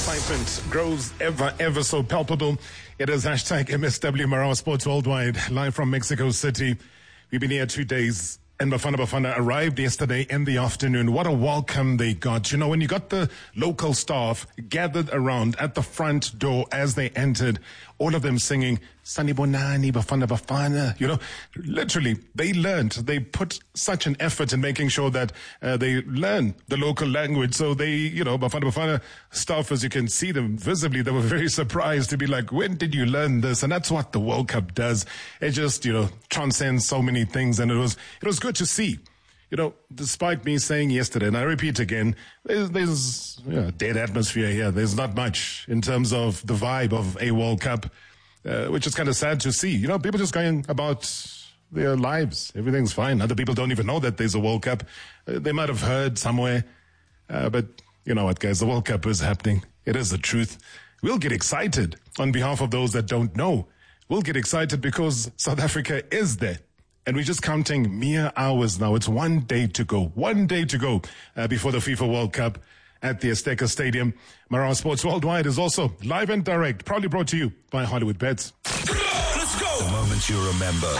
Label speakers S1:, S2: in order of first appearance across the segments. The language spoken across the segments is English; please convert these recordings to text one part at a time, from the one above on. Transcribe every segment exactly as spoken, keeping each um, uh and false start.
S1: excitement grows ever, ever so palpable. It is hashtag M S W Marawa Sports Worldwide, live from Mexico City. We've been here two days. And Bafana Bafana arrived yesterday in the afternoon. What a welcome they got. You know, when you got the local staff gathered around at the front door as they entered, all of them singing, Sanibonani, Bafana Bafana. You know, literally, they learned. They put such an effort in making sure that uh, they learn the local language. So they, you know, Bafana Bafana staff, as you can see them visibly, they were very surprised to be like, when did you learn this? And that's what the World Cup does. It just, you know, transcends so many things. And it was, it was good to see. You know, despite me saying yesterday, and I repeat again, there's, there's you know, dead atmosphere here. There's not much in terms of the vibe of a World Cup, uh, which is kind of sad to see. You know, people just going about their lives. Everything's fine. Other people don't even know that there's a World Cup. Uh, they might have heard somewhere. Uh, but you know what, guys? The World Cup is happening. It is the truth. We'll get excited on behalf of those that don't know. We'll get excited because South Africa is there. And we're just counting mere hours now. It's one day to go. One day to go uh, before the FIFA World Cup at the Azteca Stadium. Marawa Sports Worldwide is also live and direct, proudly brought to you by Hollywood Bets.
S2: Let's go! The moments you remember.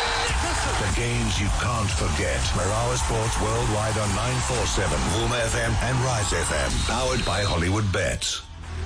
S2: The games you can't forget. Marawa Sports Worldwide on nine forty-seven, Vuma F M and Rise F M. Powered by Hollywood Bets.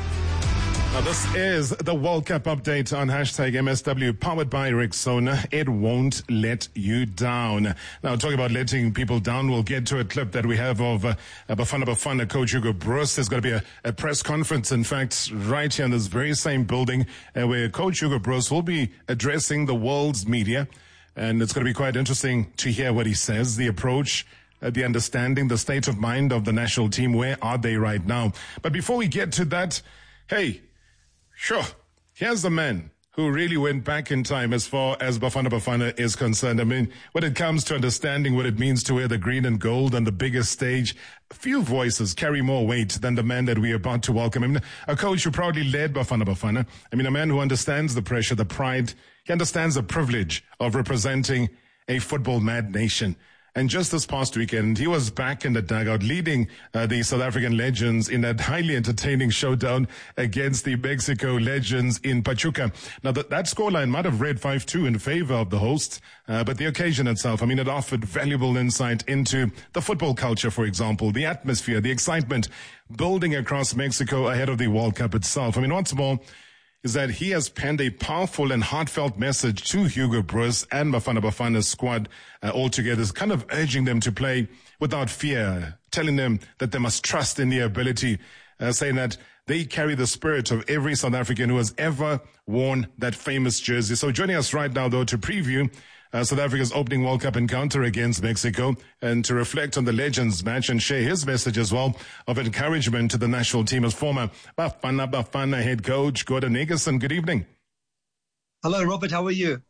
S1: Now, this is the World Cup update on hashtag M S W, powered by Rexona. It won't let you down. Now, talking about letting people down, we'll get to a clip that we have of uh, Bafana Bafana coach Hugo Broos. There's going to be a, a press conference, in fact, right here in this very same building, uh, where coach Hugo Broos will be addressing the world's media. And it's going to be quite interesting to hear what he says, the approach, uh, the understanding, the state of mind of the national team. Where are they right now? But before we get to that, hey, sure, here's the man who really went back in time as far as Bafana Bafana is concerned. I mean, when it comes to understanding what it means to wear the green and gold on the biggest stage, few voices carry more weight than the man that we're about to welcome. I mean, a coach who proudly led Bafana Bafana. I mean, a man who understands the pressure, the pride. He understands the privilege of representing a football-mad nation. And just this past weekend, he was back in the dugout leading uh, the South African Legends in that highly entertaining showdown against the Mexico Legends in Pachuca. Now, that, that scoreline might have read five two in favor of the hosts, uh, but the occasion itself, I mean, it offered valuable insight into the football culture, for example, the atmosphere, the excitement building across Mexico ahead of the World Cup itself. I mean, what's more, is that he has penned a powerful and heartfelt message to Hugo Broos and Bafana Bafana's squad uh, altogether, kind of urging them to play without fear, telling them that they must trust in their ability, uh, saying that they carry the spirit of every South African who has ever worn that famous jersey. So joining us right now, though, to preview Uh, South Africa's opening World Cup encounter against Mexico and to reflect on the Legends match and share his message as well of encouragement to the national team as former Bafana Bafana head coach Gordon Eggerson. Good evening.
S3: Hello, Robert. How are you?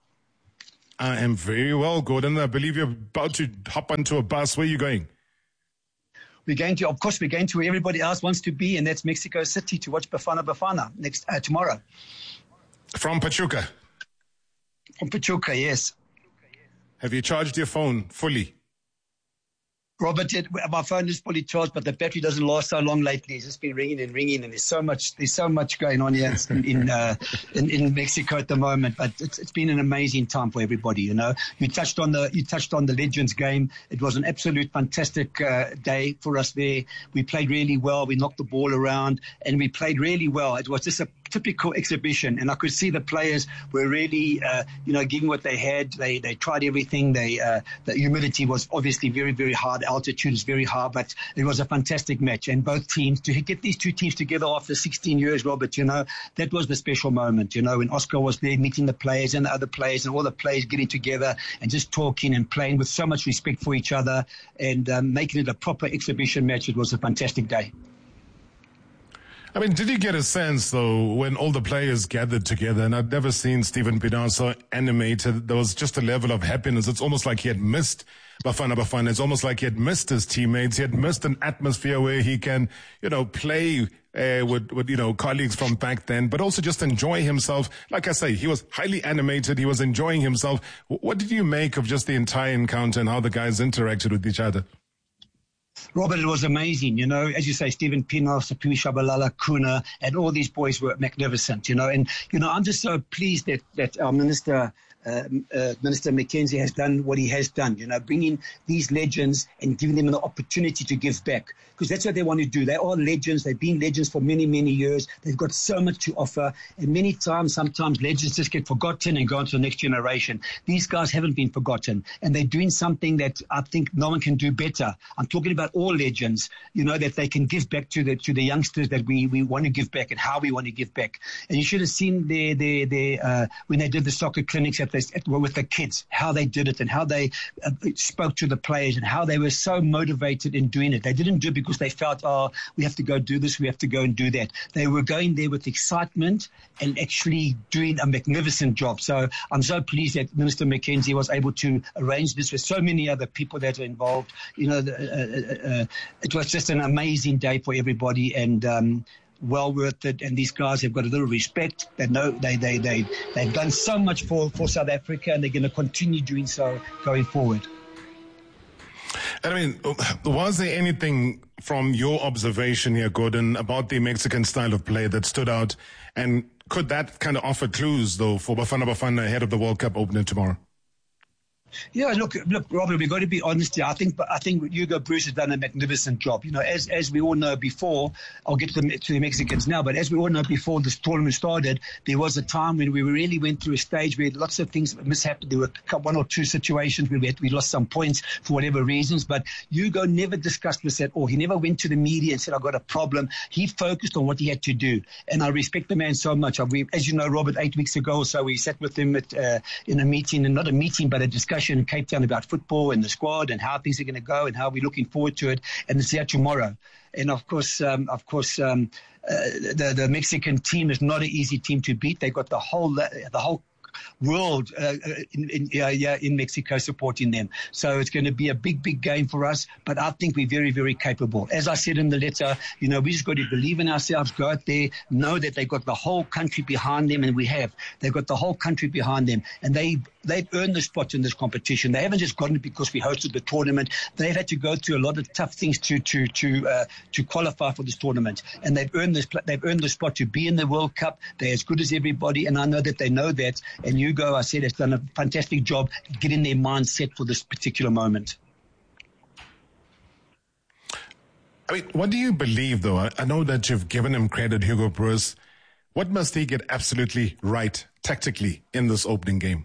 S1: I am very well, Gordon. I believe you're about to hop onto a bus. Where are you going?
S3: We're going to, of course, we're going to where everybody else wants to be, and that's Mexico City to watch Bafana Bafana next uh, tomorrow.
S1: From Pachuca?
S3: From Pachuca, yes.
S1: Have you charged your phone fully?
S3: Robert, it, my phone is fully charged, but the battery doesn't last so long lately. It's just been ringing and ringing, and there's so much, there's so much going on here in in, uh, in, in Mexico at the moment. But it's, it's been an amazing time for everybody. You know, you touched on the you touched on the Legends game. It was an absolute fantastic uh, day for us there. We played really well. We knocked the ball around, and we played really well. It was just a typical exhibition, and I could see the players were really, uh, you know, giving what they had. They they tried everything. They uh, the humidity was obviously very very hard. Altitude is very hard, but it was a fantastic match. And both teams, to get these two teams together after sixteen years, Robert, you know, that was the special moment. You know, when Oscar was there meeting the players and the other players and all the players getting together and just talking and playing with so much respect for each other and um, making it a proper exhibition match. It was a fantastic day.
S1: I mean, did you get a sense, though, when all the players gathered together, and I'd never seen Steven Pienaar so animated, there was just a level of happiness. It's almost like he had missed Bafana Bafana. It's almost like he had missed his teammates. He had missed an atmosphere where he can, you know, play uh, with, with, you know, colleagues from back then, but also just enjoy himself. Like I say, he was highly animated. He was enjoying himself. What did you make of just the entire encounter and how the guys interacted with each other?
S3: Robert, it was amazing. You know, as you say, Stephen Pienaar, Siphiwe Tshabalala, Kuna, and all these boys were magnificent, you know. And, you know, I'm just so pleased that, that our minister, uh, uh, Minister McKenzie has done what he has done, you know, bringing these legends and giving them an opportunity to give back. Because that's what they want to do. They are legends. They've been legends for many, many years. They've got so much to offer. And many times, sometimes legends just get forgotten and go on to the next generation. These guys haven't been forgotten. And they're doing something that I think no one can do better. I'm talking about all legends, you know, that they can give back to the to the youngsters that we, we want to give back and how we want to give back. And you should have seen their, their, their, uh, when they did the soccer clinics at this, at, with the kids, how they did it and how they uh, spoke to the players and how they were so motivated in doing it. They didn't do it because they felt, oh, we have to go do this, we have to go and do that. They were going there with excitement and actually doing a magnificent job. So I'm so pleased that Minister McKenzie was able to arrange this with so many other people that are involved. You know, the, uh, uh, uh, it was just an amazing day for everybody, and um, well worth it. And these guys have got a little respect. They know they they they they've done so much for for South Africa, and they're going to continue doing so going forward.
S1: And I mean, was there anything from your observation here, Gordon, about the Mexican style of play that stood out? And could that kind of offer clues, though, for Bafana Bafana ahead of the World Cup opening tomorrow?
S3: Yeah, look, look, Robert, we've got to be honest here. I think, I think Hugo Broos has done a magnificent job. You know, as as we all know before, I'll get to the, to the Mexicans now, but as we all know before this tournament started, there was a time when we really went through a stage where lots of things mishapped. There were one or two situations where we, had, we lost some points for whatever reasons, but Hugo never discussed this at all. He never went to the media and said, I've got a problem. He focused on what he had to do, and I respect the man so much. We, as you know, Robert, eight weeks ago or so, we sat with him at, uh, in a meeting, and not a meeting, but a discussion in Cape Town about football and the squad and how things are going to go and how we're looking forward to it. And it's here tomorrow. And of course, um, of course, um, uh, the the Mexican team is not an easy team to beat. They got the whole the whole world uh, in, in, uh, yeah, in Mexico supporting them. So it's going to be a big, big game for us. But I think we're very, very capable. As I said in the letter, you know, we just got to believe in ourselves, go out there, know that they've got the whole country behind them, and we have. They've got the whole country behind them, and they they've earned the spot in this competition. They haven't just gotten it because we hosted the tournament. They've had to go through a lot of tough things to to to uh, to qualify for this tournament, and they've earned this. They've earned the spot to be in the World Cup. They're as good as everybody, and I know that they know that. And Hugo, I said, has done a fantastic job getting their mind set for this particular moment.
S1: I mean, what do you believe, though? I, I know that you've given him credit, Hugo Broos. What must he get absolutely right tactically in this opening game?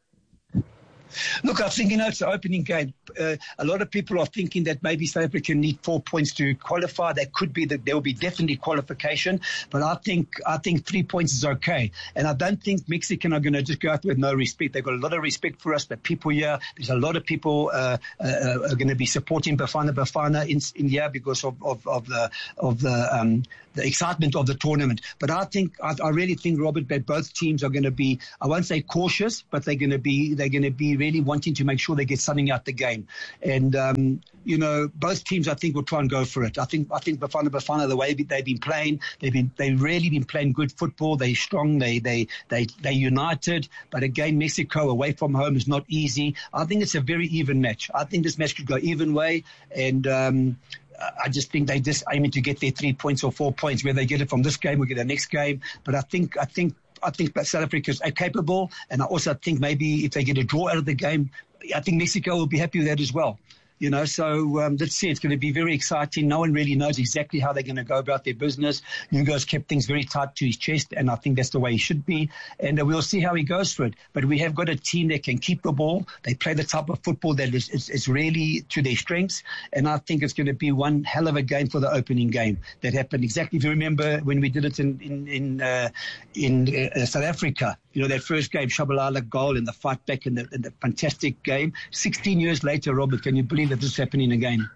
S3: Look, I think, you know, it's the opening game. Uh, a lot of people are thinking that maybe South Africa need four points to qualify. That could be that there will be definitely qualification, but I think I think three points is okay. And I don't think Mexican are going to just go out with no respect. They've got a lot of respect for us. The people here, there's a lot of people uh, uh, are going to be supporting Bafana Bafana in, in here because of, of, of the of the um, the excitement of the tournament. But I think I, I really think, Robert, that both teams are going to be, I won't say cautious, but they're going to be they're going to be really wanting to make sure they get something out the game. And um, you know, both teams I think will try and go for it. I think I think Bafana Bafana, the way they've been playing, they've been they've really been playing good football. They're strong. They they they they united. But again, Mexico away from home is not easy. I think it's a very even match. I think this match could go even way, and um, I just think they just aiming to get their three points or four points. Whether they get it from this game or get the next game, but I think I think. I think South Africa is capable, and I also think maybe if they get a draw out of the game, I think Mexico will be happy with that as well. You know, so um, let's see. It's going to be very exciting. No one really knows exactly how they're going to go about their business. Hugo's kept things very tight to his chest, and I think that's the way he should be. And uh, we'll see how he goes for it. But we have got a team that can keep the ball. They play the type of football that is, is, is really to their strengths. And I think it's going to be one hell of a game for the opening game that happened exactly. If you remember when we did it in in in, uh, in uh, South Africa, you know, that first game, Tshabalala goal and the fight back in the, in the fantastic game. sixteen years later, Robert, can you believe that this is happening again?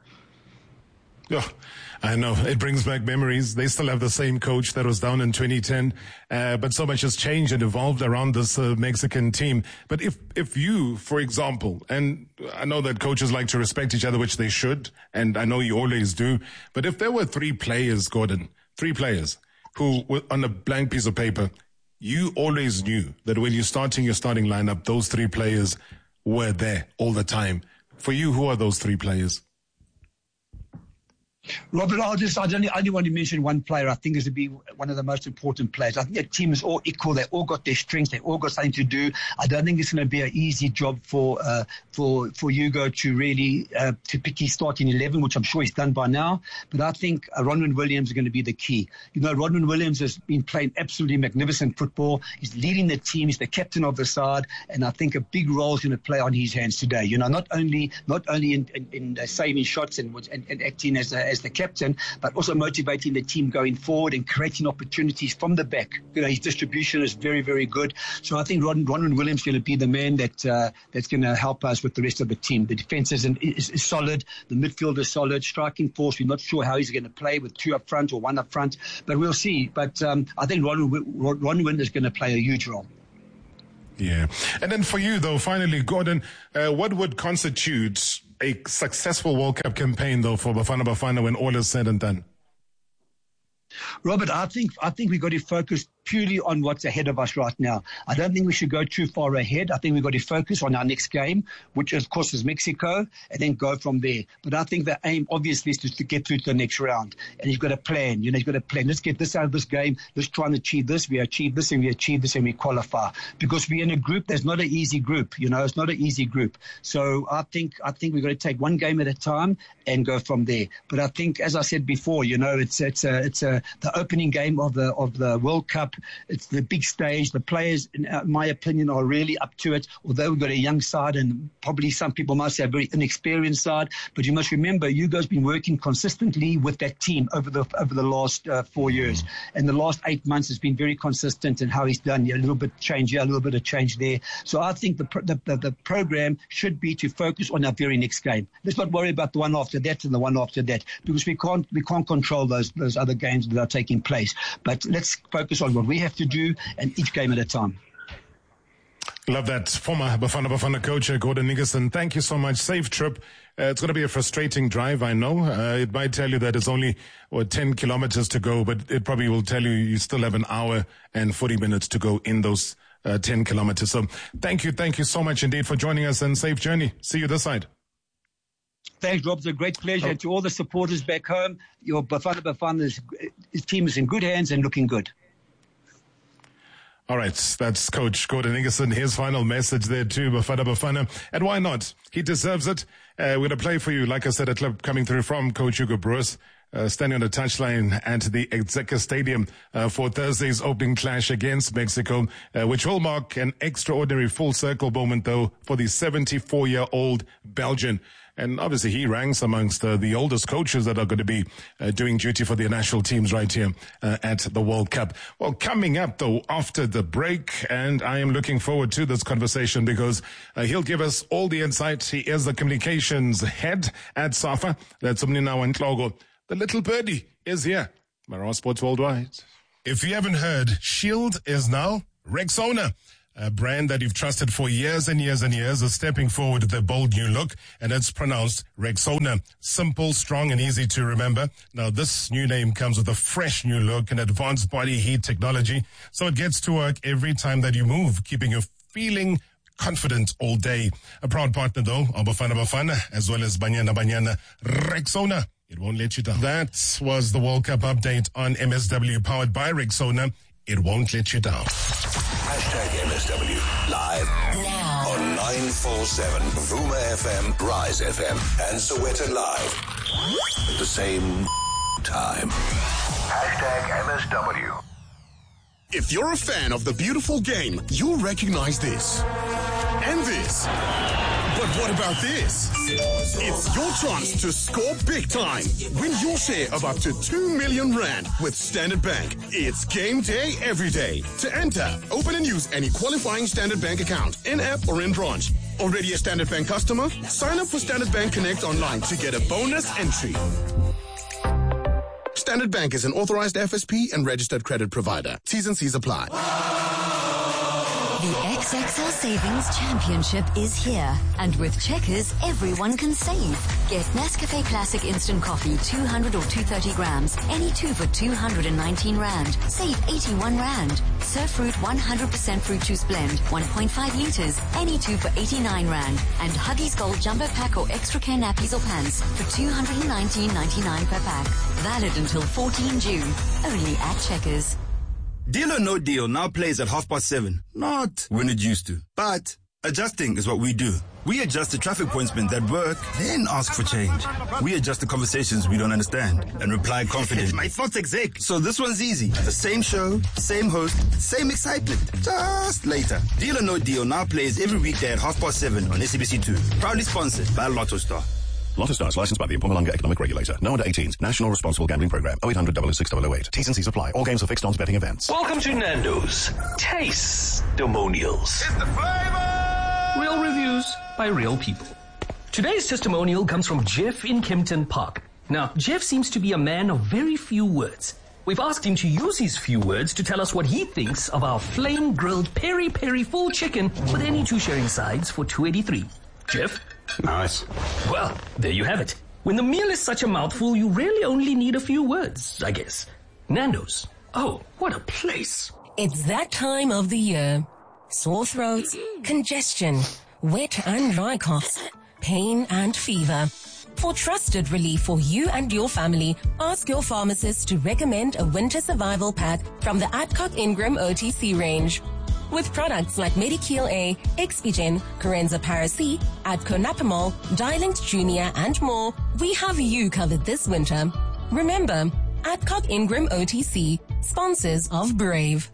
S1: Yeah, I know. It brings back memories. They still have the same coach that was down in twenty ten, uh, but so much has changed and evolved around this uh, Mexican team. But if, if you, for example, and I know that coaches like to respect each other, which they should, and I know you always do, but if there were three players, Gordon, three players who were on a blank piece of paper, you always knew that when you're starting your starting lineup, those three players were there all the time. For you, who are those three players?
S3: Robert, I'll just, I only, I only want to mention one player I think is to be one of the most important players. I think the team is all equal. They all got their strengths. They all got something to do. I don't think it's going to be an easy job for uh, for for Hugo to really uh, to pick his starting eleven, which I'm sure he's done by now. But I think uh, Ronwen Williams is going to be the key. You know, Ronwen Williams has been playing absolutely magnificent football. He's leading the team. He's the captain of the side. And I think a big role is going to play on his hands today. You know, not only not only in, in, in uh, saving shots and, and, and acting as a, as the captain, but also motivating the team going forward and creating opportunities from the back. You know, his distribution is very, very good. So I think Ron, Ronwen Williams is going to be the man that uh, that's going to help us with the rest of the team. The defense is, is, is solid. The midfield is solid. Striking force, we're not sure how he's going to play with two up front or one up front, but we'll see. But um, I think Ron, Ronwen is going to play a huge role.
S1: Yeah. And then for you, though, finally, Gordon, uh, what would constitute a successful World Cup campaign, though, for Bafana Bafana when all is said and done?
S3: Robert, I think I think we've got to focus purely on what's ahead of us right now. I don't think we should go too far ahead. I think we've got to focus on our next game, which of course is Mexico, and then go from there. But I think the aim obviously is to get through to the next round. And you've got a plan. You know, you've got a plan. Let's get this out of this game. Let's try and achieve this. We achieve this and we achieve this and we qualify. Because we're in a group that's not an easy group. You know, it's not an easy group. So I think I think we've got to take one game at a time and go from there. But I think, as I said before, you know, it's it's a, it's a, the opening game of the of the World Cup. It's the big stage. The players, in my opinion, are really up to it, although we've got a young side and probably some people might say a very inexperienced side. But you must remember, Hugo's been working consistently with that team over the over the last uh, four years. And the last eight months has been very consistent in how he's done. Yeah, a little bit change here, a little bit of change there. So I think the, the, the, the program should be to focus on our very next game. Let's not worry about the one after that and the one after that, because we can't we can't control those those other games that are taking place. But let's focus on what we have to do, and each game at a time.
S1: Love that. Former Bafana Bafana coach, Gordon Nickerson, thank you so much. Safe trip. Uh, it's going to be a frustrating drive, I know. Uh, it might tell you that it's only what, ten kilometers to go, but it probably will tell you you still have an hour and forty minutes to go in those uh, ten kilometers. So thank you, thank you so much indeed for joining us, and safe journey. See you this side.
S3: Thanks, Rob. It's a great pleasure. Oh. And to all the supporters back home, your Bafana Bafana's team is in good hands and looking good.
S1: All right, that's Coach Gordon Nickerson. His final message there too, Bafana Bafana. And why not? He deserves it. Uh, we're going to play for you, like I said, a clip coming through from Coach Hugo Broos, uh, standing on the touchline at the Exeter Stadium uh, for Thursday's opening clash against Mexico, uh, which will mark an extraordinary full circle moment, though, for the seventy-four-year-old Belgian. And obviously he ranks amongst uh, the oldest coaches that are going to be uh, doing duty for their national teams right here uh, at the World Cup. Well, coming up, though, after the break, and I am looking forward to this conversation because uh, he'll give us all the insight. He is the communications head at SAFA. That's Umninawa Ntlogo. The little birdie is here. Marawa Sports Worldwide. If you haven't heard, Shield is now Rexona. A brand that you've trusted for years and years and years is stepping forward with a bold new look, and it's pronounced Rexona. Simple, strong, and easy to remember. Now, this new name comes with a fresh new look and advanced body heat technology, so it gets to work every time that you move, keeping you feeling confident all day. A proud partner, though, of Bafana Bafana, as well as Banyana Banyana. Rexona, it won't let you down. That was the World Cup update on M S W, powered by Rexona. It won't let you down.
S2: Hashtag M S W live now on nine forty-seven Vuma F M, Rise F M, and Soweto Live at the same time. Hashtag M S W.
S4: If you're a fan of the beautiful game, you'll recognize this and this. But what about this? It's your chance to score big time. Win your share of up to two million rand with Standard Bank. It's game day every day. To enter, open and use any qualifying Standard Bank account, in-app or in branch. Already a Standard Bank customer? Sign up for Standard Bank Connect online to get a bonus entry. Standard Bank is an authorized F S P and registered credit provider. T's and C's apply.
S5: The X X L Savings Championship is here. And with Checkers, everyone can save. Get Nescafe Classic Instant Coffee, two hundred or two hundred thirty grams. Any two for two hundred nineteen rand. Save eighty-one rand. Surf Fruit one hundred percent fruit juice blend, one point five liters. Any two for eighty-nine rand. And Huggies Gold Jumbo Pack or Extra Care Nappies or Pants for two hundred nineteen ninety-nine per pack. Valid until fourteenth June. Only at Checkers.
S6: Deal or No Deal now plays at half past seven. Not when it used to. But adjusting is what we do. We adjust the traffic pointsmen that work, then ask for change. We adjust the conversations we don't understand and reply confidently. My thoughts exec. So this one's easy. The same show, same host, same excitement. Just later. Deal or No Deal now plays every weekday at half past seven on S A B C two. Proudly sponsored by Lotto Star.
S7: Lotto Stars, licensed by the Mpumalanga Economic Regulator. No under eighteens. National Responsible Gambling Program. oh eight hundred, double oh six, double oh eight. T's and C's apply. All games are fixed odds betting events.
S8: Welcome to Nando's Taste-Demonials. It's the flavor! Real reviews by real people. Today's testimonial comes from Jeff in Kempton Park. Now, Jeff seems to be a man of very few words. We've asked him to use his few words to tell us what he thinks of our flame-grilled peri-peri full chicken with any two sharing sides for two eighty-three. Jeff?
S6: Nice.
S8: Well, there you have it. When the meal is such a mouthful, you really only need a few words, I guess. Nando's. Oh, what a place.
S9: It's that time of the year. Sore throats, congestion, wet and dry coughs, pain and fever. For trusted relief for you and your family, ask your pharmacist to recommend a winter survival pack from the Adcock Ingram O T C range. With products like Medikil A, Expigen, Corenza Para-C, Adco Napamol, Dilinct Junior and more, we have you covered this winter. Remember, Adcock Ingram O T C, sponsors of Brave.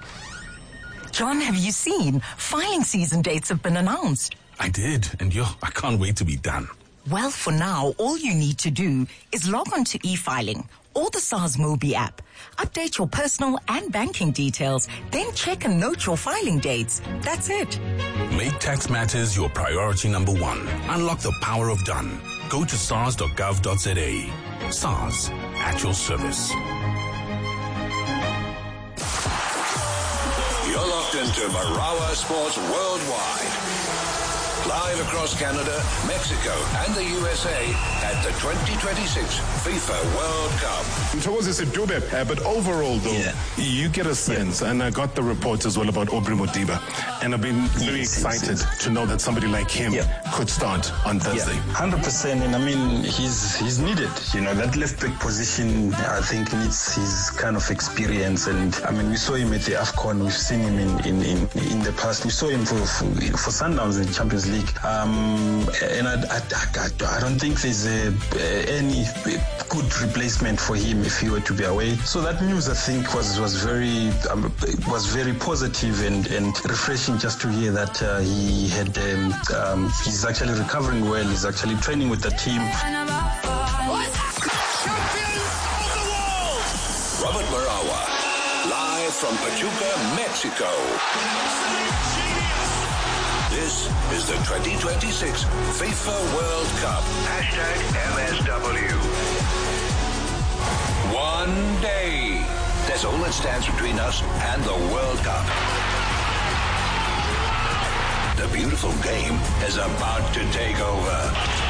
S10: John, have you seen? Filing season dates have been announced.
S11: I did, and yo, I can't wait to be done.
S10: Well, for now, all you need to do is log on to e-filing or the SARS Mobi app. Update your personal and banking details, then check and note your filing dates. That's it.
S11: Make tax matters your priority number one. Unlock the power of done. Go to sars dot gov dot z a. SARS, at your service.
S2: You're locked into Marawa Sports Worldwide. Live across Canada, Mexico, and the U S A at the twenty twenty-six FIFA World Cup.
S1: Thokozisa Dube, uh, but overall, though, yeah. you get a sense, yeah. and I got the reports as well about Aubrey Modiba, and I've been very yes, excited yes, yes. to know that somebody like him yeah. could start on Thursday.
S12: Yeah, one hundred percent, and I mean, he's he's needed. You know, that left back position, I think, needs his kind of experience, and I mean, we saw him at the AFCON, we've seen him in, in, in, in the past, we saw him for, for, for Sundowns in the Champions League. Um, and I, I, I, I don't think there's a, any good replacement for him if he were to be away. So that news, I think, was was very um, was very positive and, and refreshing just to hear that uh, he had um, um, he's actually recovering well. He's actually training with the team.
S2: Robert Marawa, live from Pachuca, Mexico. This is the twenty twenty-six FIFA World Cup. Hashtag M S W. One day. That's all that stands between us and the World Cup. The beautiful game is about to take over.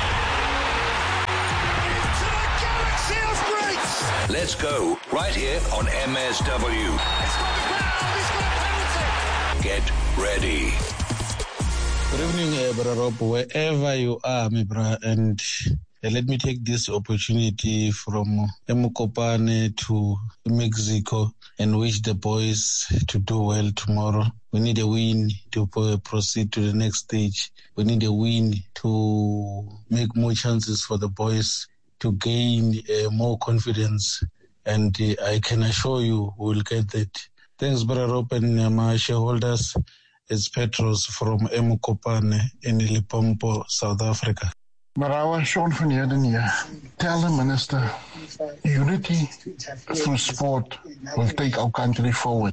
S2: Into the galaxy of greats. Let's go right here on M S W. It's got the ground. It's got a penalty. Get ready.
S13: Good evening, uh, Brother Rob, wherever you are, my brother, and uh, let me take this opportunity from Emukopane to Mexico and wish the boys to do well tomorrow. We need a win to proceed to the next stage. We need a win to make more chances for the boys to gain uh, more confidence, and uh, I can assure you we'll get that. Thanks, Brother Rob, and uh, my shareholders. It's Petros from Emukopane in Limpopo, South Africa.
S14: Marawa, Sean van Heerden here. Tell the minister, unity through sport will take our country forward.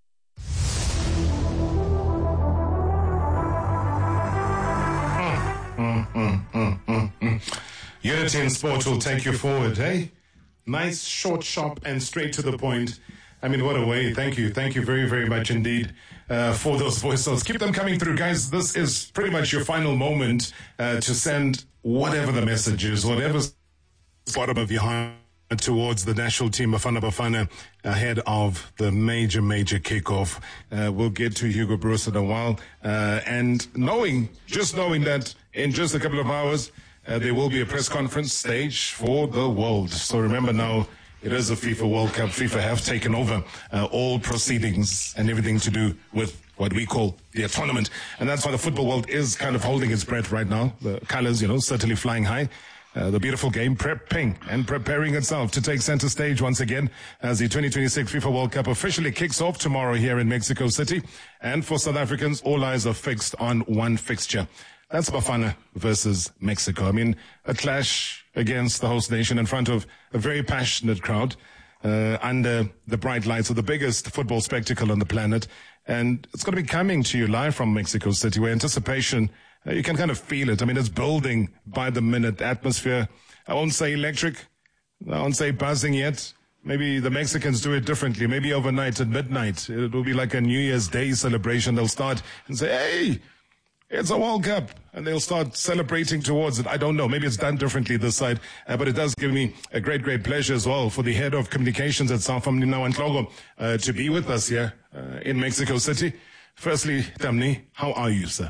S1: Mm, mm, mm, mm, mm. Unity in sport will take you forward, eh? Nice, short, sharp, and straight to the point. I mean, what a way. Thank you. Thank you very, very much indeed. Uh, uh, for those voice notes. Keep them coming through, guys. This is pretty much your final moment uh, to send whatever the message is, whatever's bottom of your heart towards the national team, Bafana Bafana, ahead of the major, major kickoff. Uh, we'll get to Hugo Broos in a while. Uh, and knowing, just knowing that in just a couple of hours, uh, there will be a press conference stage for the world. So remember now, it is a FIFA World Cup. FIFA have taken over uh, all proceedings and everything to do with what we call the tournament. And that's why the football world is kind of holding its breath right now. The colors, you know, certainly flying high. Uh, the beautiful game prepping and preparing itself to take center stage once again as the twenty twenty-six FIFA World Cup officially kicks off tomorrow here in Mexico City. And for South Africans, all eyes are fixed on one fixture. That's Bafana versus Mexico. I mean, a clash against the host nation in front of a very passionate crowd uh, under the bright lights of the biggest football spectacle on the planet. And it's going to be coming to you live from Mexico City, where anticipation, uh, you can kind of feel it. I mean, it's building by the minute. Atmosphere, I won't say electric, I won't say buzzing yet. Maybe the Mexicans do it differently. Maybe overnight at midnight, it will be like a New Year's Day celebration. They'll start and say, hey, it's a World Cup, and they'll start celebrating towards it. I don't know. Maybe it's done differently this side, uh, but it does give me a great, great pleasure as well for the head of communications at SAFA, Mninawa Ntlogo, uh, to be with us here uh, in Mexico City. Firstly, Tamni, how are you, sir?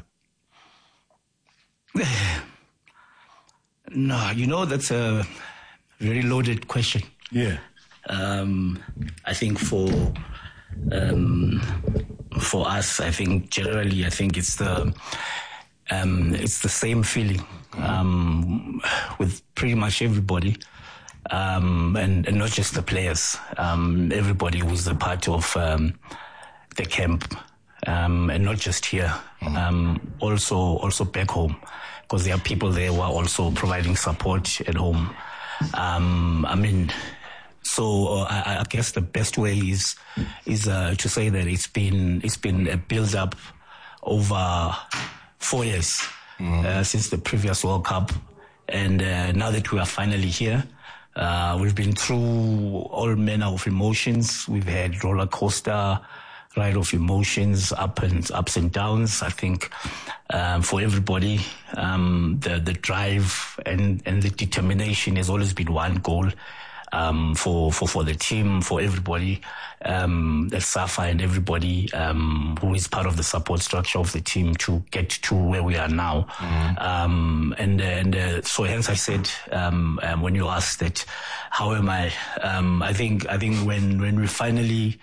S15: No, you know, that's a very loaded question.
S1: Yeah.
S15: Um, I think for um, for us, I think generally, I think it's the um, it's the same feeling um, with pretty much everybody, um, and, and not just the players. Um, everybody who's a part of um, the camp, um, and not just here. Um, also, also back home, because there are people there who are also providing support at home. Um, I mean. So uh, I, I guess the best way is is uh, to say that it's been it's been a build up over four years mm. uh, since the previous World Cup, and uh, now that we are finally here, uh, we've been through all manner of emotions. We've had roller coaster ride of emotions, up and ups and downs. I think um, for everybody, um, the the drive and and the determination has always been one goal. Um, for, for, for the team, for everybody, um, at SAFA and everybody, um, who is part of the support structure of the team to get to where we are now. Mm-hmm. Um, and, and, uh, so hence I said, um, um, when you asked that, how am I? Um, I think, I think when, when we finally,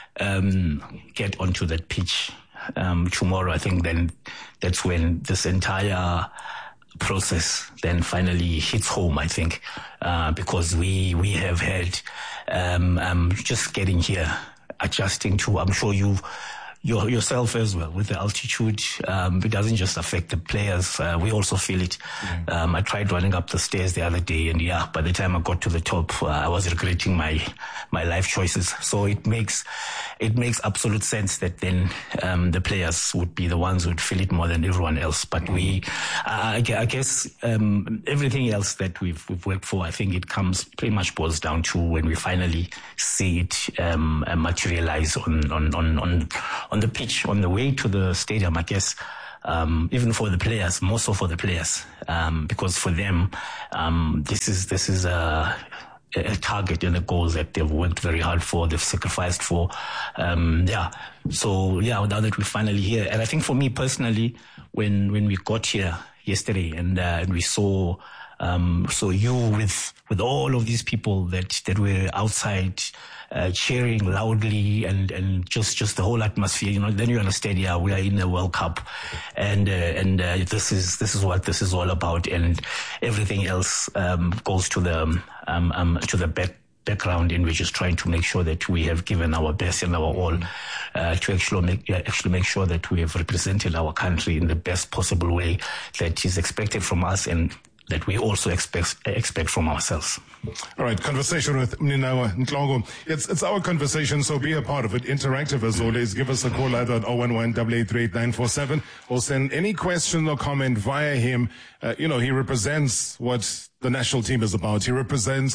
S15: um, get onto that pitch, um, tomorrow, I think then that's when this entire, process then finally hits home, I think, uh, because we we have had um, um, just getting here, adjusting to, I'm sure you you yourself as well, with the altitude, um, it doesn't just affect the players, uh, we also feel it. Mm. Um, I tried running up the stairs the other day, and yeah, by the time I got to the top, uh, I was regretting my my life choices. So it makes it makes absolute sense that then um, the players would be the ones who would feel it more than everyone else. But mm. we, uh, I guess, um, everything else that we've we've worked for, I think it comes pretty much boils down to when we finally see it um, materialize on on on on. on the pitch, on the way to the stadium, I guess, um, even for the players, more so for the players, um, because for them, um, this is, this is a, a target and a goal that they've worked very hard for, they've sacrificed for, um, yeah. So, yeah, now that we're finally here, and I think for me personally, when, when we got here yesterday and, uh, and we saw, um, so you with, with all of these people that, that were outside, Uh, cheering loudly and, and just, just the whole atmosphere, you know, then you understand, yeah, we are in the World Cup and, uh, and, uh, this is, this is what this is all about, and everything else, um, goes to the, um, um, to the back, background, and we're just trying to make sure that we have given our best and our all, uh, to actually make, uh, actually make sure that we have represented our country in the best possible way that is expected from us, and that we also expect expect from ourselves.
S1: All right, conversation with Mninawa Ntlogo. It's it's our conversation, so be a part of it. Interactive as always. Give us a call either at oh one one, eight eight three, eight nine four seven or send any question or comment via him. Uh, you know, he represents what the national team is about. He represents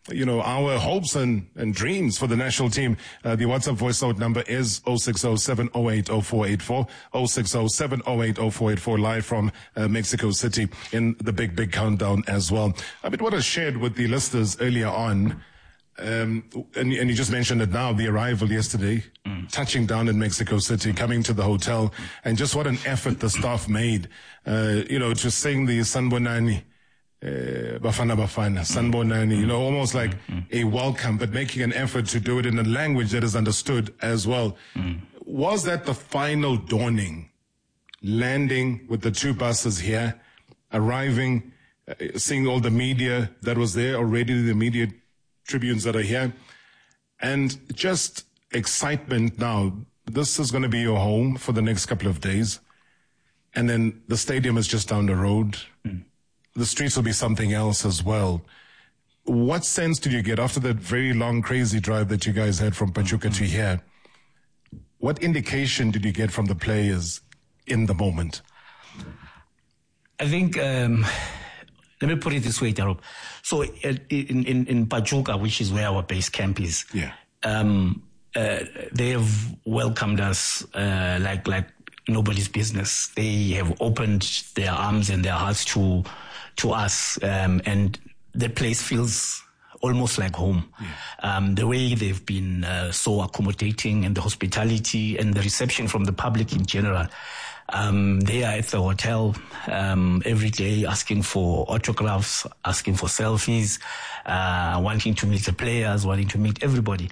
S1: you know, our hopes and, and dreams for the national team. Uh, the WhatsApp voice note number is oh six oh seven oh eight oh four eight four, oh six oh seven oh eight oh four eight four, live from uh, Mexico City in the big, big countdown as well. I mean, what I shared with the listeners earlier on, um, and, and you just mentioned it now, the arrival yesterday, mm. touching down in Mexico City, coming to the hotel, and just what an effort the staff made, uh, you know, to sing the Sanbonani. Uh, Bafana Bafana, Sanbonani, you know, almost like mm-hmm. a welcome, but making an effort to do it in a language that is understood as well. Mm. Was that the final dawning, landing with the two buses here, arriving, uh, seeing all the media that was there already, the media tribunes that are here, and just excitement now? This is going to be your home for the next couple of days, and then the stadium is just down the road. Mm. The streets will be something else as well. What sense did you get after that very long, crazy drive that you guys had from Pachuca to here? What indication did you get from the players in the moment?
S15: I think, um, let me put it this way, Darob. So in, in, in Pachuca, which is where our base camp is,
S1: yeah.
S15: um, uh, they have welcomed us uh, like like nobody's business. They have opened their arms and their hearts to to us, um, and the place feels almost like home. Yeah. Um, the way they've been uh, so accommodating, and the hospitality and the reception from the public in general. Um, they are at the hotel um, every day asking for autographs, asking for selfies, uh, wanting to meet the players, wanting to meet everybody.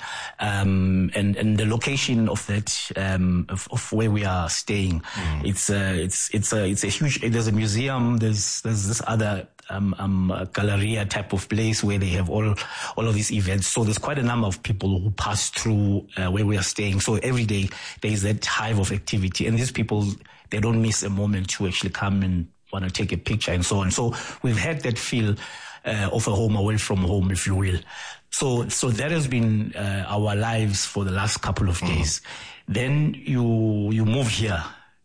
S15: Um, and, and the location of that, um, of, of where we are staying, mm. it's a, it's, it's a, it's a huge, there's a museum, there's, there's this other, um, um, uh, Galleria type of place where they have all, all of these events. So there's quite a number of people who pass through, uh, where we are staying. So every day there is that hive of activity, and these people, they don't miss a moment to actually come and want to take a picture and so on. So we've had that feel uh, of a home away from home, if you will. So so that has been uh, our lives for the last couple of days. Mm-hmm. Then you you move here.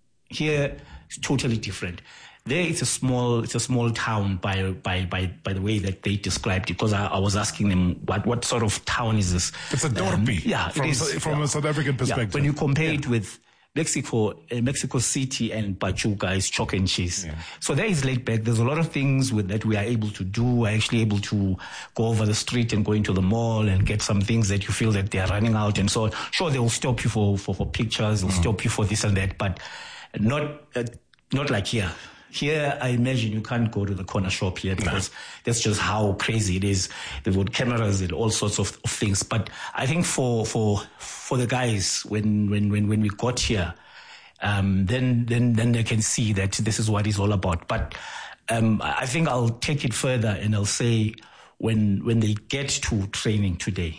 S15: Here it's totally different. There it's a small it's a small town by by by by the way that they described it, because I, I was asking them what what sort of town is this?
S1: It's a dorpy. Um,
S15: yeah,
S1: from,
S15: it is,
S1: from
S15: yeah.
S1: a South African perspective.
S15: Yeah, when you compare yeah. it with Mexico, uh, Mexico City and Pachuca is chalk and cheese. Yeah. So there is laid back. There's a lot of things with that we are able to do. We're actually able to go over the street and go into the mall and get some things that you feel that they are running out and so on. Sure, they will stop you for, for, for pictures. They'll mm. stop you for this and that, but not, uh, not like here. Here, I imagine you can't go to the corner shop here because no. that's just how crazy it is. They've got cameras and all sorts of, of things. But I think for for for the guys, when when when, when we got here, um, then then then they can see that this is what it's all about. But um, I think I'll take it further and I'll say when when they get to training today,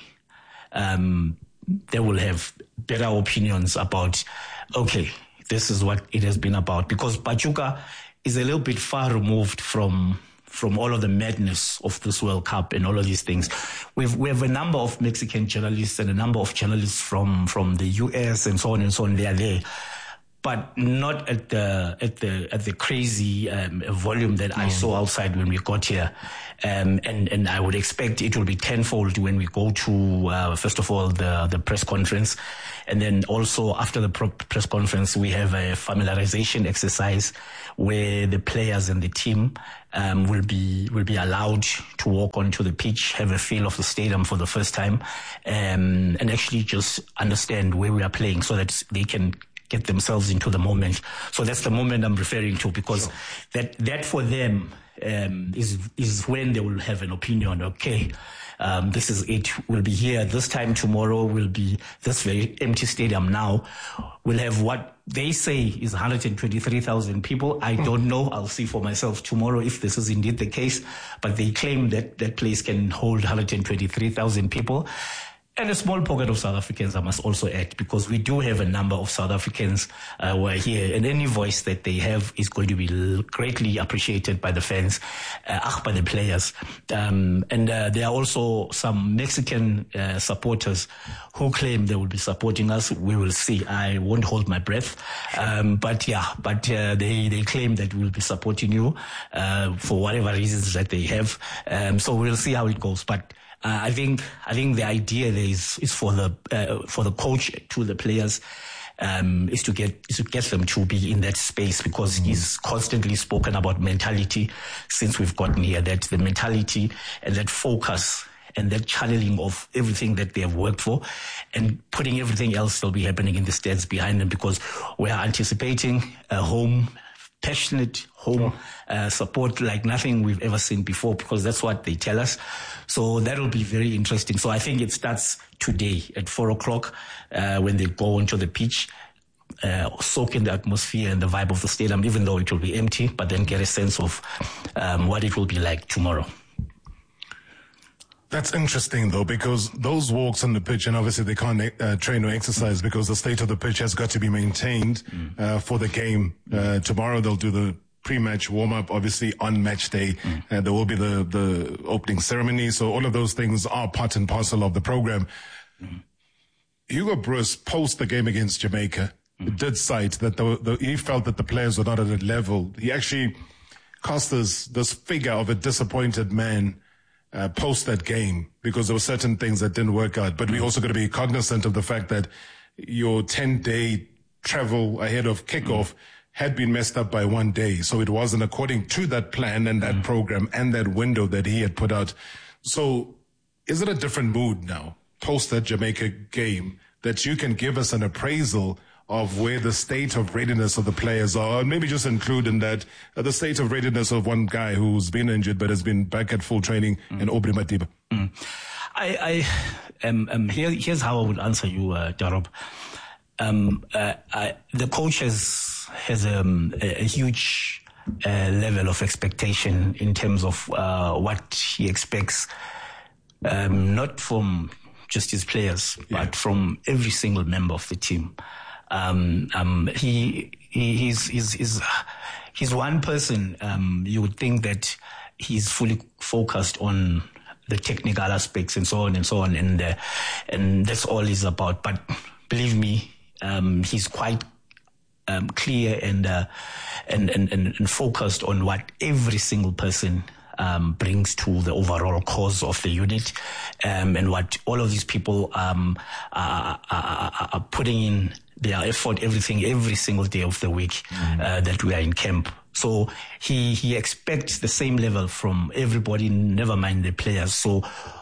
S15: um, they will have better opinions about, okay, this is what it has been about. Because Pachuca is a little bit far removed from from all of the madness of this World Cup and all of these things. We've, we have a number of Mexican journalists and a number of journalists from, from the U S and so on and so on. They are there, but not at the at the at the crazy um, volume that mm. I saw outside when we got here. Um, and and I would expect it will be tenfold when we go to uh, first of all the the press conference, and then also after the pro- press conference we have a familiarization exercise where the players and the team um, will be will be allowed to walk onto the pitch, have a feel of the stadium for the first time, um, and actually just understand where we are playing so that they can get themselves into the moment. So that's the moment I'm referring to, because sure. that that for them um, is is when they will have an opinion. Okay, um, this is it. We'll be here this time tomorrow. Will be this very empty stadium now. We'll have what they say is one hundred twenty-three thousand people. I don't know. I'll see for myself tomorrow if this is indeed the case. But they claim that that place can hold one hundred twenty-three thousand people. And a small pocket of South Africans, I must also add, because we do have a number of South Africans uh, who are here, and any voice that they have is going to be l- greatly appreciated by the fans, uh, by the players. Um, and uh, there are also some Mexican uh, supporters who claim they will be supporting us. We will see. I won't hold my breath. Um, but yeah, but uh, they, they claim that we'll be supporting you uh, for whatever reasons that they have. Um, so we'll see how it goes. But Uh, I think I think the idea there is is for the uh, for the coach to the players. Um, is to get is to get them to be in that space, because mm-hmm. he's constantly spoken about mentality since we've gotten here, that the mentality and that focus and that channeling of everything that they have worked for and putting everything else will be happening in the stands behind them, because we are anticipating a home, passionate home uh, support like nothing we've ever seen before, because that's what they tell us. So that will be very interesting. So I think it starts today at four o'clock uh, when they go onto the pitch, uh, soak in the atmosphere and the vibe of the stadium, even though it will be empty, but then get a sense of um, what it will be like tomorrow.
S1: That's interesting, though, because those walks on the pitch, and obviously they can't uh, train or exercise because the state of the pitch has got to be maintained mm. uh, for the game. Uh, tomorrow they'll do the pre-match warm-up, obviously on match day. Mm. Uh, there will be the, the opening ceremony. So all of those things are part and parcel of the program. Mm. Hugo Broos, post the game against Jamaica, mm. did cite that the, the, he felt that the players were not at a level. He actually cast this, this figure of a disappointed man Uh, post that game, because there were certain things that didn't work out. But we also got to be cognizant of the fact that your ten-day travel ahead of kickoff had been messed up by one day. So it wasn't according to that plan and that program and that window that he had put out. So is it a different mood now, post that Jamaica game, that you can give us an appraisal of where the state of readiness of the players are, and maybe just include in that uh, the state of readiness of one guy who's been injured but has been back at full training, mm. and Aubrey Madiba?
S15: Mm. I, I um, um, here, here's how I would answer you, uh, Darob. Um, uh, I, the coach has has um, a, a huge uh, level of expectation in terms of uh, what he expects, um, not from just his players, yeah. but from every single member of the team. Um, um, he, he, he's, he's, he's, he's one person, um, you would think that he's fully focused on the technical aspects and so on and so on. And, uh, and that's all he's about. But believe me, um, he's quite, um, clear and, uh, and, and, and, and focused on what every single person Um, brings to the overall cause of the unit, um, and what all of these people um, are, are, are putting in their effort, everything, every single day of the week mm. uh, that we are in camp. So he he expects the same level from everybody, never mind the players. So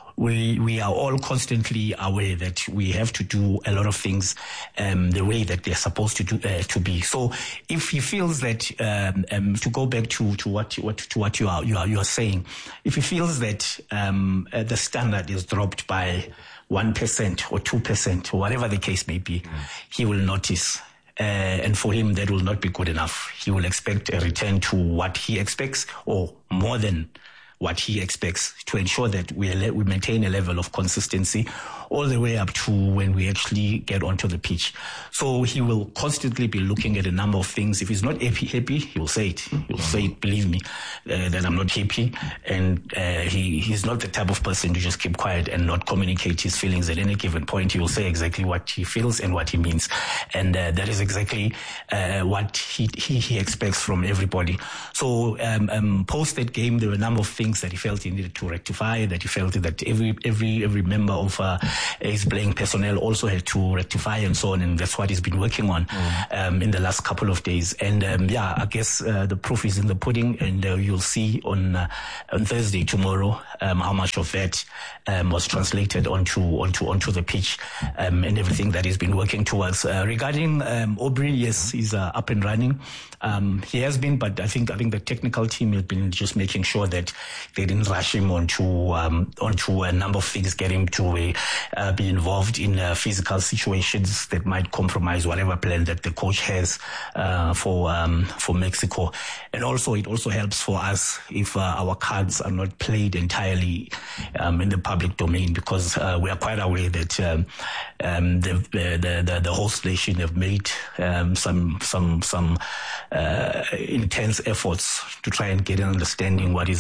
S15: we we are all constantly aware that we have to do a lot of things um, the way that they're supposed to do uh, to be. So if he feels that um, um, to go back to to what what to what you are you are you are saying, if he feels that um, uh, the standard is dropped by one percent or two percent or whatever the case may be, mm. he will notice. Uh, and for him, that will not be good enough. He will expect a return to what he expects, or more than what he expects, to ensure that we we maintain a level of consistency all the way up to when we actually get onto the pitch. So he will constantly be looking at a number of things. If he's not happy, happy he will say it. He will say it, believe me, uh, that I'm not happy. And uh, he he's not the type of person to just keep quiet and not communicate his feelings at any given point. He will say exactly what he feels and what he means. And uh, that is exactly uh, what he, he he expects from everybody. So um, um, post that game, there were a number of things that he felt he needed to rectify, that he felt that every every every member of uh, his playing personnel also had to rectify and so on, and that's what he's been working on mm. um, in the last couple of days. And um, yeah, I guess uh, the proof is in the pudding, and uh, you'll see on uh, on Thursday tomorrow um, how much of that um, was translated onto onto onto the pitch, um, and everything that he's been working towards. Uh, regarding um, Aubrey, yes, he's uh, up and running. Um, he has been, but I think I think the technical team has been just making sure that they didn't rush him onto um, onto a number of things, get him to uh, uh, be involved in uh, physical situations that might compromise whatever plan that the coach has uh, for um, for Mexico. And also, it also helps for us if uh, our cards are not played entirely um, in the public domain, because uh, we are quite aware that um, um, the, the the the host nation have made um, some some some uh, intense efforts to try and get an understanding what is happening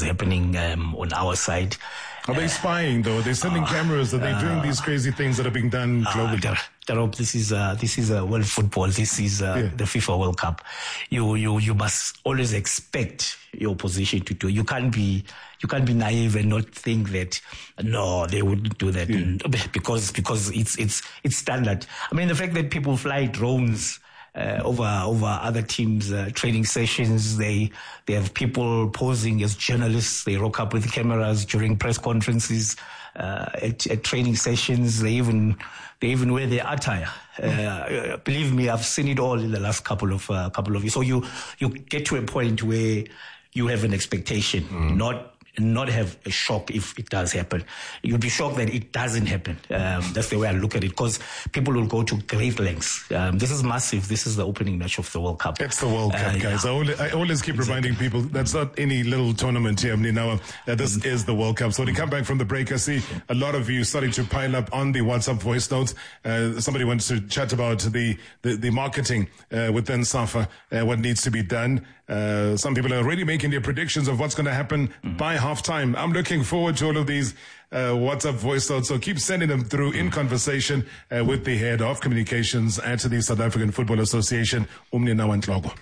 S15: happening um, on our side.
S1: Are they spying though? They're sending uh, cameras. Are they doing uh, these crazy things that are being done globally?
S15: Uh, Darob, this is uh, this is uh, world football. This is uh, yeah. the FIFA World Cup. You you you must always expect your opposition to do. You can't be you can't be naive and not think that no, they wouldn't do that yeah. because because it's it's it's standard. I mean, the fact that people fly drones Uh, over over other teams' uh, training sessions. They they have people posing as journalists. They rock up with cameras during press conferences, uh, at, at training sessions. They even they even wear their attire. Uh, believe me, I've seen it all in the last couple of uh, couple of years. So you you get to a point where you have an expectation, mm. not. not have a shock if it does happen. You'd be shocked that it doesn't happen. Um, that's the way I look at it, because people will go to great lengths. Um, this is massive. This is the opening match of the World Cup.
S1: It's the World Cup, uh, guys. Yeah. I, always, I always keep exactly. reminding people that's not any little tournament here. Now, uh, this mm-hmm. is the World Cup. So to come back from the break, I see a lot of you starting to pile up on the WhatsApp voice notes. Uh, somebody wants to chat about the, the, the marketing uh, within SAFA, uh, what needs to be done. Uh, some people are already making their predictions of what's going to happen mm-hmm. by halftime. I'm looking forward to all of these uh, WhatsApp voice notes, so keep sending them through in conversation uh, with the head of communications at the South African Football Association, Umnina Wantlogo.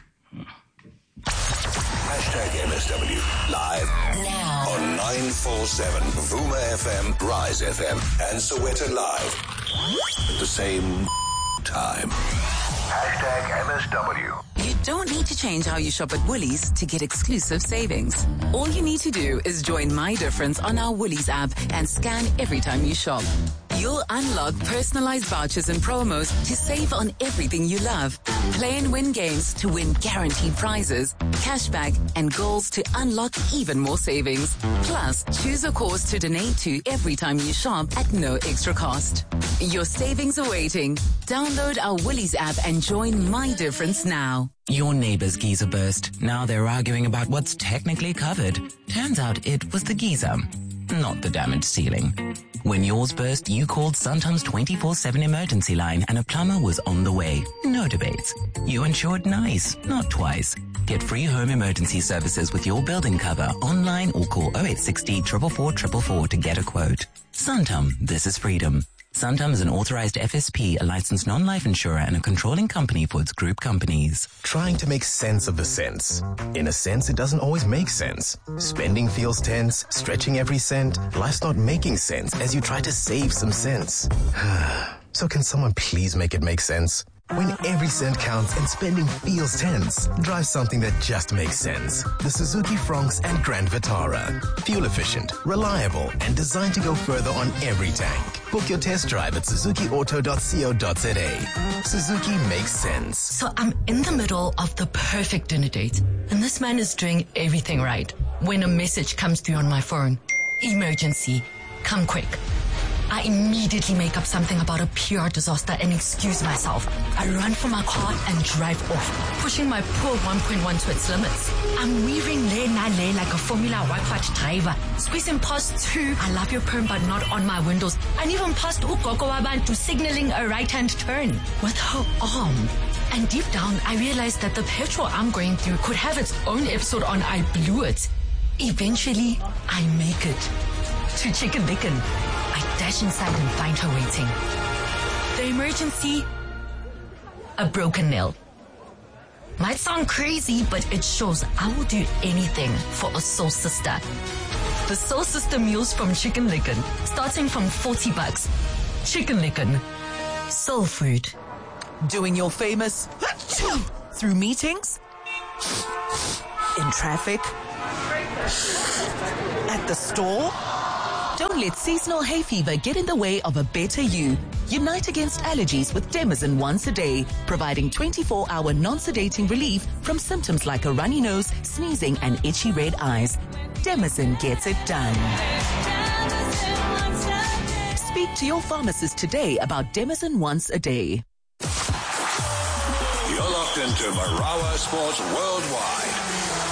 S2: Hashtag M S W live now on nine four seven Vuma F M, Rise F M, and Soweto Live at the same time. Hashtag M S W.
S16: You don't need to change how you shop at Woolies to get exclusive savings. All you need to do is join My Difference on our Woolies app and scan every time you shop. You'll unlock personalized vouchers and promos to save on everything you love. Play and win games to win guaranteed prizes, cashback, and goals to unlock even more savings. Plus, choose a cause to donate to every time you shop at no extra cost. Your savings are waiting. Download our Woolies app and join My Difference now.
S17: Your neighbor's geyser burst. Now they're arguing about what's technically covered. Turns out it was the geyser, not the damaged ceiling. When yours burst, you called Santam's twenty-four seven emergency line and a plumber was on the way. No debates. You insured nice, not twice. Get free home emergency services with your building cover online or call oh eight six oh, four four four four four to get a quote. Santam, this is freedom. Santam is an authorized F S P, a licensed non-life insurer, and a controlling company for its group companies.
S18: Trying to make sense of the sense. In a sense, it doesn't always make sense. Spending feels tense, stretching every cent. Life's not making sense as you try to save some sense. So can someone please make it make sense? When every cent counts and spending feels tense, drive something that just makes sense. The Suzuki Fronx and Grand Vitara. Fuel efficient, reliable, and designed to go further on every tank. Book your test drive at suzuki auto dot co dot za. Suzuki makes sense.
S19: So I'm in the middle of the perfect dinner date, and this man is doing everything right when a message comes through on my phone. Emergency. Come quick. I immediately make up something about a P R disaster and excuse myself. I run for my car and drive off, pushing my poor one point one to its limits. I'm weaving lane na lane like a Formula One driver, squeezing past two I love your perm but not on my windows, and even past Ukoko Wabantu signaling a right-hand turn with her arm. And deep down, I realized that the petrol I'm going through could have its own episode on I Blew It. Eventually, I make it to Chicken Licken. I dash inside and find her waiting. The emergency? A broken nail. Might sound crazy, but it shows I will do anything for a soul sister. The soul sister meals from Chicken Licken, starting from forty bucks. Chicken Licken. Soul food.
S20: Doing your famous through meetings, in traffic, at the store. Don't let seasonal hay fever get in the way of a better you. Unite against allergies with Demazin once a day, providing twenty-four hour non-sedating relief from symptoms like a runny nose, sneezing, and itchy red eyes. Demazin gets it done. Speak to your pharmacist today about Demazin once a day.
S2: You're locked into Marawa Sports Worldwide.